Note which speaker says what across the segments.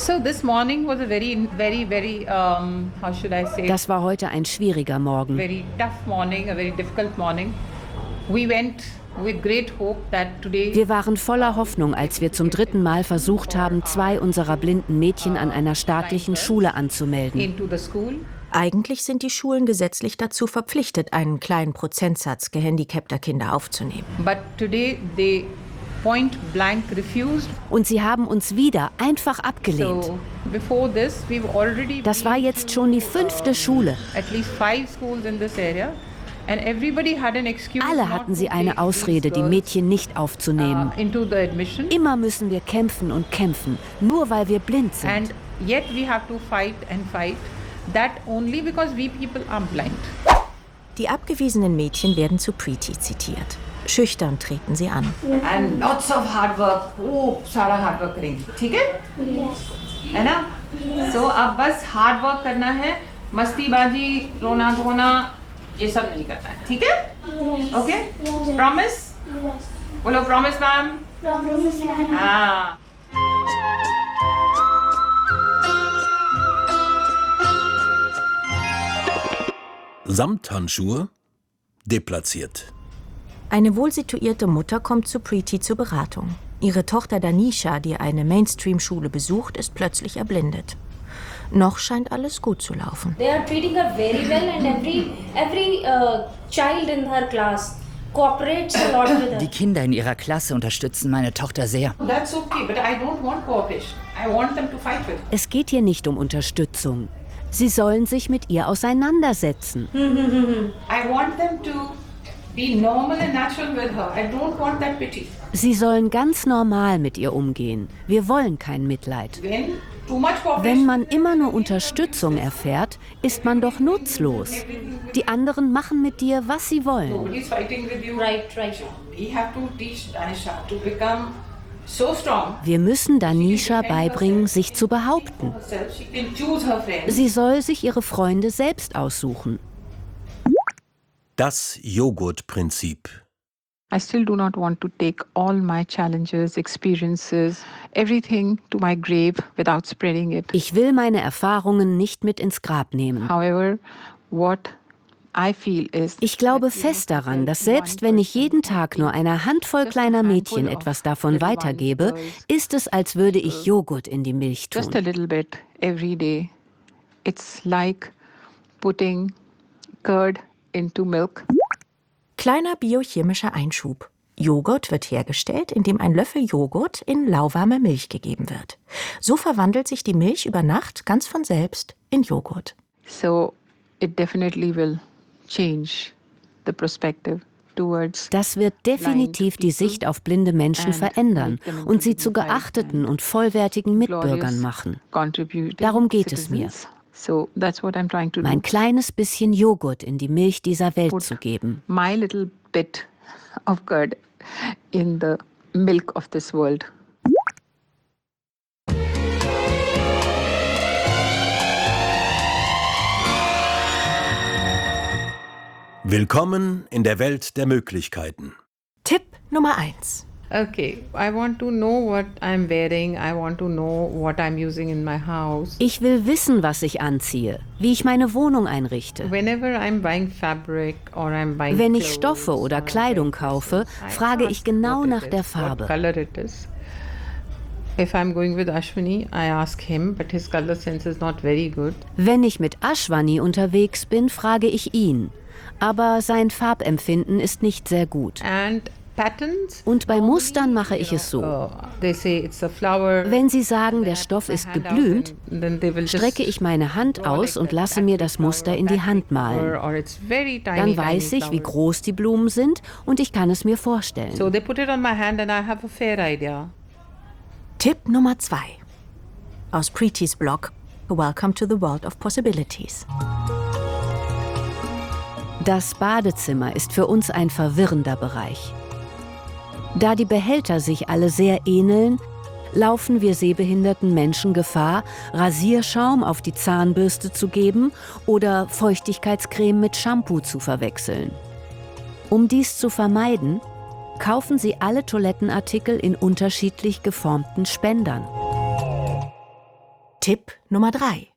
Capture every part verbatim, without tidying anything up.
Speaker 1: So this morning was a very, very, very, um, how should I say?
Speaker 2: Das war heute ein schwieriger Morgen.
Speaker 1: Very tough morning, a very difficult morning. We went with great hope that today.
Speaker 2: Wir waren voller Hoffnung, als wir zum dritten Mal versucht haben, zwei unserer blinden Mädchen an einer staatlichen Schule anzumelden.
Speaker 1: Into the school.
Speaker 3: Eigentlich sind die Schulen gesetzlich dazu verpflichtet, einen kleinen Prozentsatz gehandicapter Kinder aufzunehmen.
Speaker 1: But today they point blank refused.
Speaker 2: Und sie haben uns wieder einfach abgelehnt.
Speaker 1: So before this, we've already
Speaker 2: Das war jetzt schon die fünfte Schule.
Speaker 1: At least five schools in this area. And everybody had an excuse.
Speaker 2: Alle hatten sie eine Ausrede, die Mädchen nicht aufzunehmen.
Speaker 1: Uh, into the admission.
Speaker 2: Immer müssen wir kämpfen und kämpfen, nur weil wir blind sind.
Speaker 1: And yet we have to fight and fight. That only because we people are blind.
Speaker 3: Die abgewiesenen Mädchen werden zu Preeti zitiert. Schüchtern treten sie an.
Speaker 1: And lots of hard work. Oh, सारा hard work करेंगे, ठीक है?
Speaker 4: Yes.
Speaker 1: है ना? So अब बस hard work करना है, मस्तीबाजी, रोना धोना, ये सब नहीं करना है, ठीक है?
Speaker 4: Yes.
Speaker 1: Okay?
Speaker 4: Yes.
Speaker 1: Promise?
Speaker 4: Yes.
Speaker 1: बोलो promise मैम?
Speaker 4: Promise, ma'am.
Speaker 1: हाँ.
Speaker 5: Samthandschuhe deplatziert.
Speaker 3: Eine wohlsituierte Mutter kommt zu Preeti zur Beratung. Ihre Tochter Danisha, die eine Mainstream-Schule besucht, ist plötzlich erblindet. Noch scheint alles gut zu laufen.
Speaker 6: They are treating her very well and every every uh, child in her class cooperates a lot with her.
Speaker 7: Die Kinder in ihrer Klasse unterstützen meine Tochter sehr.
Speaker 1: That's okay, but I don't want cooperation. I want them to fight with.
Speaker 2: Es geht hier nicht um Unterstützung. Sie sollen sich mit ihr auseinandersetzen.
Speaker 1: I want them to be normal and natural with her. I don't want that pity.
Speaker 2: Sie sollen ganz normal mit ihr umgehen. Wir wollen kein Mitleid.
Speaker 1: When too much cooperation.
Speaker 2: Wenn man immer nur Unterstützung erfährt, ist man doch nutzlos. Die anderen machen mit dir, was sie wollen.
Speaker 1: Nobody's fighting with you.
Speaker 6: Right, right.
Speaker 1: We have to teach Danisha to become so strong.
Speaker 2: Wir müssen Danisha beibringen, sich zu behaupten.
Speaker 1: Herself, she can choose her friends.
Speaker 2: Sie soll sich ihre Freunde selbst aussuchen.
Speaker 5: Das Joghurtprinzip.
Speaker 8: I still do not want to take all my challenges, experiences, everything to my grave without spreading it.
Speaker 2: Ich will meine Erfahrungen nicht mit ins Grab nehmen.
Speaker 8: However, what I feel is
Speaker 2: Ich glaube fest daran, dass selbst wenn ich jeden Tag nur einer Handvoll kleiner Mädchen etwas davon weitergebe, ist es, als würde ich Joghurt in die Milch tun.
Speaker 8: just a little bit every day. It's like putting curd into milk.
Speaker 3: Kleiner biochemischer Einschub. Joghurt wird hergestellt, indem ein Löffel Joghurt in lauwarme Milch gegeben wird. So verwandelt sich die Milch über Nacht ganz von selbst in Joghurt.
Speaker 8: So it definitely will change the perspective towards.
Speaker 2: Das wird definitiv die Sicht auf blinde Menschen verändern und sie zu geachteten und vollwertigen Mitbürgern machen. Darum geht es mir.
Speaker 8: So that's what I'm trying to do.
Speaker 2: Mein kleines bisschen Joghurt in die Milch dieser Welt zu geben.
Speaker 8: My little bit of curd in the milk of this world.
Speaker 5: Willkommen in der Welt der Möglichkeiten.
Speaker 3: Tipp Nummer eins.
Speaker 1: Okay, I want to know what I'm wearing. I want to know what I'm using in my house.
Speaker 2: Ich will wissen, was ich anziehe, wie ich meine Wohnung einrichte.
Speaker 1: Whenever I'm buying fabric or I'm buying
Speaker 2: Wenn ich
Speaker 1: clothes
Speaker 2: Stoffe oder
Speaker 1: or
Speaker 2: Kleidung
Speaker 1: things,
Speaker 2: kaufe,
Speaker 1: I
Speaker 2: frage
Speaker 1: ask
Speaker 2: ich genau
Speaker 1: what it
Speaker 2: nach
Speaker 1: is,
Speaker 2: der
Speaker 1: what
Speaker 2: Farbe.
Speaker 1: color it is. If I'm going with Ashwini, I ask him, but his color sense is not very good.
Speaker 2: Wenn ich mit Ashwani unterwegs bin, frage ich ihn. Aber sein Farbempfinden ist nicht sehr gut.
Speaker 1: And patterns.
Speaker 2: Und bei Mustern mache ich es so.
Speaker 1: Uh, they say it's a flower.
Speaker 2: Wenn sie sagen, der Stoff ist geblümt,
Speaker 1: then they will just
Speaker 2: strecke ich meine Hand aus und lasse mir das Muster in die Hand malen.
Speaker 1: or it's very tiny,
Speaker 2: Dann weiß
Speaker 1: tiny
Speaker 2: ich, wie
Speaker 1: flower.
Speaker 2: groß die Blumen sind und ich kann es mir vorstellen.
Speaker 1: So they put it on my hand and I have a fair idea.
Speaker 3: Tipp Nummer zwei. Aus Preetis Blog Welcome to the World of Possibilities.
Speaker 2: Das Badezimmer ist für uns ein verwirrender Bereich. Da die Behälter sich alle sehr ähneln, laufen wir sehbehinderten Menschen Gefahr, Rasierschaum auf die Zahnbürste zu geben oder Feuchtigkeitscreme mit Shampoo zu verwechseln. Um dies zu vermeiden, kaufen Sie alle Toilettenartikel in unterschiedlich geformten Spendern.
Speaker 3: Tipp Nummer drei.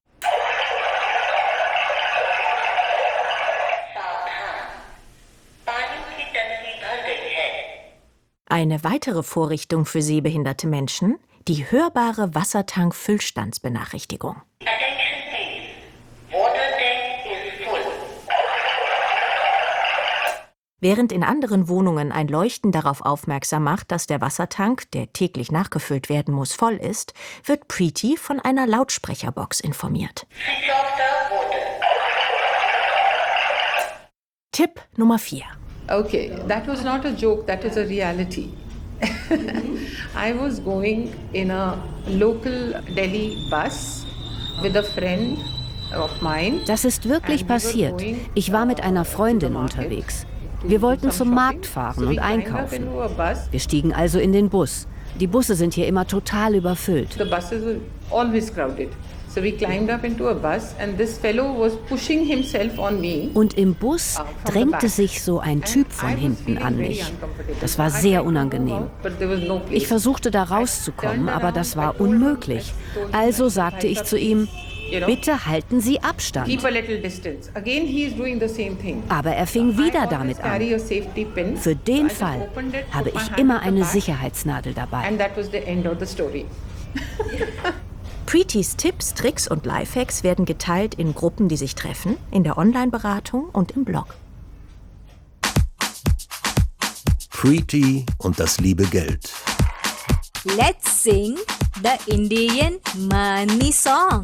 Speaker 3: Eine weitere Vorrichtung für sehbehinderte Menschen, die hörbare Wassertank-Füllstandsbenachrichtigung. Während in anderen Wohnungen ein Leuchten darauf aufmerksam macht, dass der Wassertank, der täglich nachgefüllt werden muss, voll ist, wird Preeti von einer Lautsprecherbox informiert. Tipp Nummer vier.
Speaker 1: Okay, that was not a joke, that is a reality. I was going in a local Delhi bus with a friend of mine.
Speaker 2: Das ist wirklich passiert. Ich war mit einer Freundin unterwegs. Wir wollten zum Markt fahren und einkaufen. Wir stiegen also in den Bus. Die Busse sind hier immer total überfüllt.
Speaker 1: The buses were always crowded. So we climbed up into a bus and this fellow was pushing himself on me.
Speaker 2: Und im Bus drängte sich so ein Typ von hinten an mich. Das war sehr unangenehm. Ich versuchte da rauszukommen, aber das war unmöglich. Also sagte ich zu ihm: Bitte halten Sie Abstand. Aber er fing wieder damit an. Für den Fall habe ich immer eine Sicherheitsnadel dabei.
Speaker 3: Preetis Tipps, Tricks und Lifehacks werden geteilt in Gruppen, die sich treffen, in der Online-Beratung und im Blog.
Speaker 5: Preeti und das liebe Geld.
Speaker 9: Let's sing the Indian money song.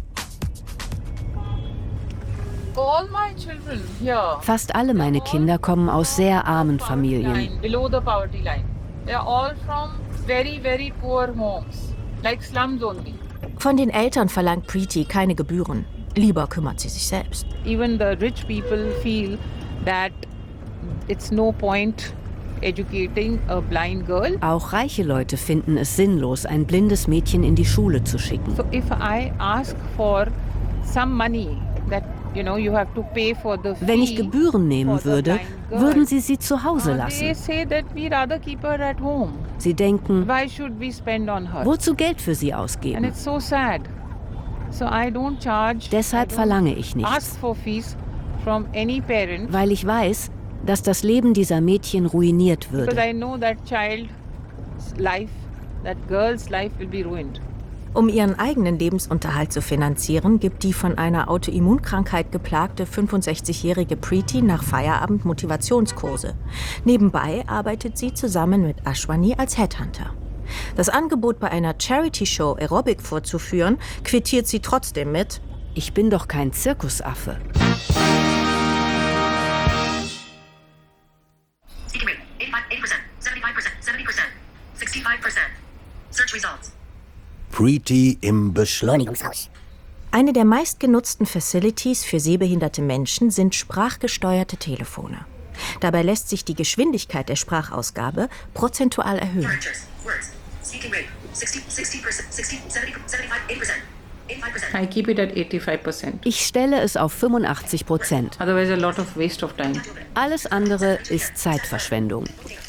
Speaker 8: All my children here.
Speaker 2: Fast alle meine Kinder kommen aus sehr armen Familien.
Speaker 8: Below the poverty line. They are all from very, very poor homes, like slums only.
Speaker 3: Von den Eltern verlangt Preeti keine Gebühren. Lieber kümmert sie sich selbst.
Speaker 1: Even the rich people feel that it's no point educating a blind girl.
Speaker 2: Auch reiche Leute finden es sinnlos, ein blindes Mädchen in die Schule zu schicken.
Speaker 1: So if I ask for some money that you know you have to pay for the fee.
Speaker 2: Wenn ich Gebühren nehmen würde, würden sie sie zu Hause
Speaker 1: They
Speaker 2: lassen.
Speaker 1: say that we rather keep her at home.
Speaker 2: Sie denken,
Speaker 1: Why should we spend on her?
Speaker 2: wozu Geld für sie
Speaker 1: And
Speaker 2: ausgeben?
Speaker 1: it's so sad. So I don't charge.
Speaker 2: Deshalb
Speaker 1: I don't
Speaker 2: verlange ich nichts,
Speaker 1: ask for fees from any parent
Speaker 2: weil ich weiß, dass das Leben dieser Mädchen ruiniert
Speaker 1: because
Speaker 2: würde.
Speaker 1: I know that child's life, that girl's life will be ruined.
Speaker 3: Um ihren eigenen Lebensunterhalt zu finanzieren, gibt die von einer Autoimmunkrankheit geplagte fünfundsechzigjährige Preeti nach Feierabend Motivationskurse. Nebenbei arbeitet sie zusammen mit Ashwani als Headhunter. Das Angebot, bei einer Charity-Show Aerobic vorzuführen, quittiert sie trotzdem mit:
Speaker 2: Ich bin doch kein Zirkusaffe.
Speaker 5: Preeti im Beschleunigungshaus.
Speaker 3: Eine der meistgenutzten Facilities für sehbehinderte Menschen sind sprachgesteuerte Telefone. Dabei lässt sich die Geschwindigkeit der Sprachausgabe prozentual erhöhen.
Speaker 1: I keep it at eighty-five percent.
Speaker 2: Ich stelle es auf fünfundachtzig Prozent.
Speaker 1: Otherwise a lot of waste of time.
Speaker 2: Alles andere ist Zeitverschwendung.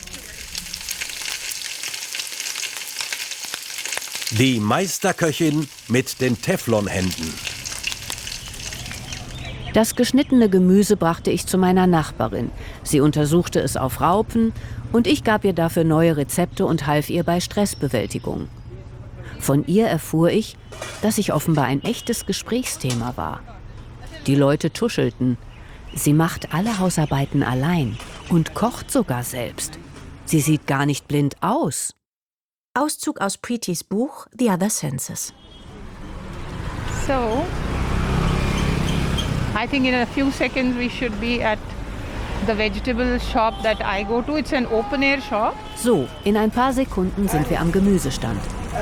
Speaker 5: Die Meisterköchin mit den Teflonhänden.
Speaker 2: Das geschnittene Gemüse brachte ich zu meiner Nachbarin. Sie untersuchte es auf Raupen und ich gab ihr dafür neue Rezepte und half ihr bei Stressbewältigung. Von ihr erfuhr ich, dass ich offenbar ein echtes Gesprächsthema war. Die Leute tuschelten. Sie macht alle Hausarbeiten allein und kocht sogar selbst. Sie sieht gar nicht blind aus.
Speaker 3: Auszug aus Preetis Buch The Other Senses.
Speaker 1: So, I think in a few seconds we should be at the vegetable shop that I go to. It's an open air shop.
Speaker 2: So, in ein paar Sekunden sind wir am Gemüsestand.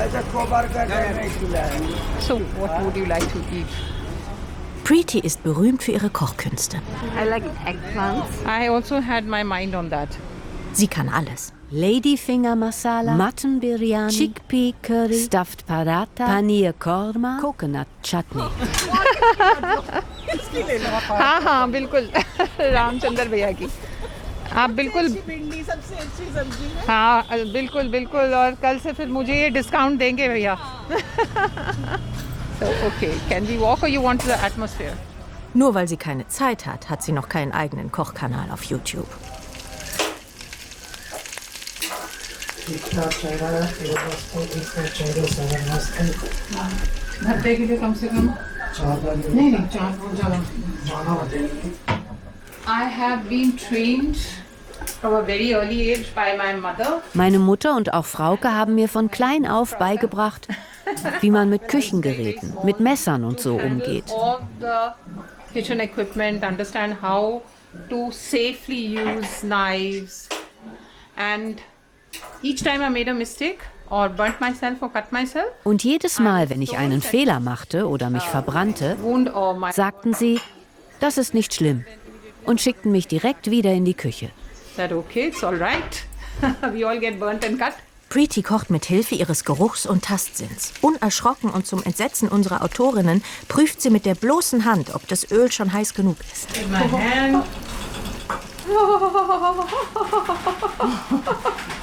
Speaker 1: So, what would you like to eat?
Speaker 3: Preeti ist berühmt für ihre Kochkünste.
Speaker 9: I like eggplants.
Speaker 1: I also had my mind on that.
Speaker 3: Sie kann alles.
Speaker 2: Ladyfinger Masala, Mutton Biryani, Chickpea Curry, Stuffed Paratha, Paneer Korma, Coconut Chutney.
Speaker 1: हाँ हाँ बिल्कुल रामचंद्र भैया की आप बिल्कुल हाँ बिल्कुल बिल्कुल और कल से फिर मुझे ये डिस्काउंट देंगे भैया So, okay, can we walk or you want the atmosphere?
Speaker 3: Nur weil sie keine Zeit hat, hat sie noch keinen eigenen Kochkanal auf YouTube.
Speaker 1: I have been trained from a very early age by my mother.
Speaker 2: Meine Mutter und auch Frauke haben mir von klein auf beigebracht, wie man mit Küchengeräten, mit Messern und so umgeht.
Speaker 1: All the kitchen equipment, understand how to safely use knives. And each time I made a mistake or burnt myself or cut myself,
Speaker 2: Und jedes Mal, wenn ich einen Fehler machte oder mich verbrannte,
Speaker 1: wound or my
Speaker 2: sagten sie, das ist nicht schlimm und schickten mich direkt wieder in die Küche.
Speaker 1: said, okay, it's all right. We all get burnt and cut.
Speaker 3: Preeti kocht mit Hilfe ihres Geruchs- und Tastsinns. Unerschrocken und zum Entsetzen unserer Autorinnen prüft sie mit der bloßen Hand, ob das Öl schon heiß genug ist.
Speaker 1: In my hand.